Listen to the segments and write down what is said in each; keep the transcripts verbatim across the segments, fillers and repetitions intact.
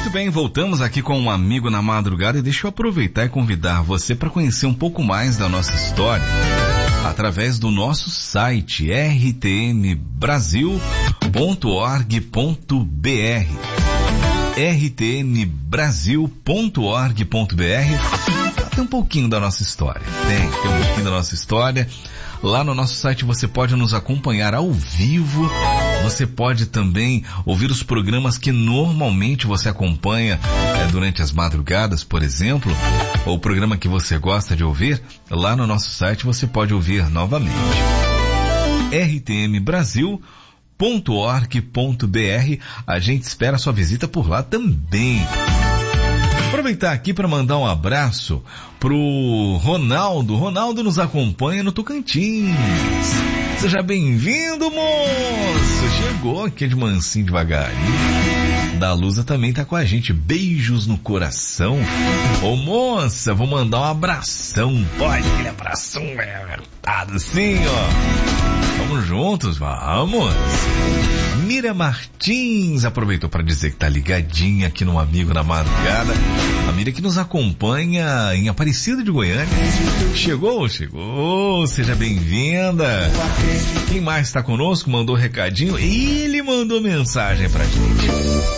Muito bem, voltamos aqui com um amigo na madrugada e deixa eu aproveitar e convidar você para conhecer um pouco mais da nossa história através do nosso site r t n brasil ponto org ponto b r r t n brasil ponto org ponto b r. Tem um pouquinho da nossa história, tem, tem um pouquinho da nossa história. Lá no nosso site você pode nos acompanhar ao vivo, você pode também ouvir os programas que normalmente você acompanha é, durante as madrugadas, por exemplo, ou o programa que você gosta de ouvir, lá no nosso site você pode ouvir novamente. r t m brasil ponto org ponto b r. A gente espera a sua visita por lá também. Aproveitar aqui para mandar um abraço pro Ronaldo. Ronaldo nos acompanha no Tocantins. Seja bem-vindo, moço. Chegou aqui de mansinho devagarinho. Da Lusa também tá com a gente. Beijos no coração. Ô, moça, vou mandar um abração. Pode, aquele abração é apertado assim, ó. Vamos juntos, vamos. Mira Martins aproveitou para dizer que tá ligadinha aqui no Amigo na Madrugada. A Mira que nos acompanha em Aparecida de Goiânia. Chegou, chegou. Seja bem-vinda. Quem mais está conosco? Mandou recadinho. Ele mandou mensagem pra gente.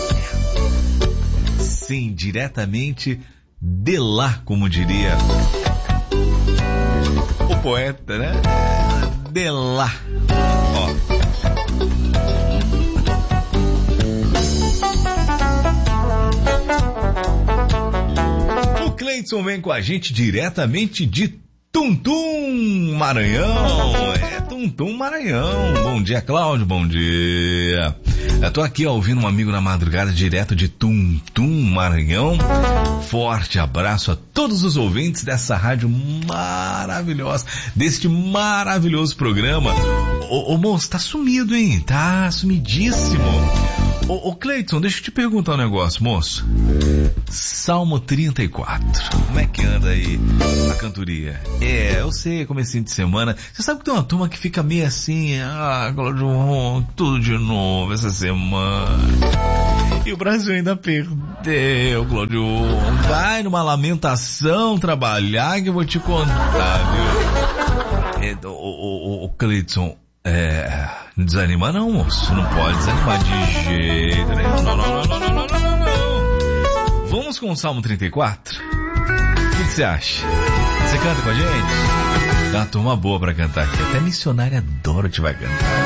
Sim, diretamente de lá, como diria o poeta, né? De lá. Ó. O Cleiton vem com a gente diretamente de Tuntum, Maranhão. É, Tuntum, Maranhão. Bom dia, Cláudio, bom dia. Eu tô aqui ó, ouvindo um amigo na madrugada direto de Tuntum, Maranhão. Forte abraço a todos os ouvintes dessa rádio maravilhosa, deste maravilhoso programa. Ô, ô moço, tá sumido, hein? Tá sumidíssimo. Ô, ô Cleiton, deixa eu te perguntar um negócio, moço. Salmo trinta e quatro. Como é que anda aí a cantoria? É, eu sei, comecinho de semana. Você sabe que tem uma turma que fica meio assim, ah, Cláudio, tudo de novo essa semana. E o Brasil ainda perdeu, Cláudio. Vai numa lamentação trabalhar que eu vou te contar, viu? É, o, o, o Cleiton, é, não desanima não, moço. Não pode desanimar de jeito nenhum. Não, não, não, não, não, não, não, não. Vamos com o Salmo trinta e quatro? O que você acha? Você canta com a gente? Tem uma turma boa pra cantar aqui. Até missionária Dorothy vai cantar.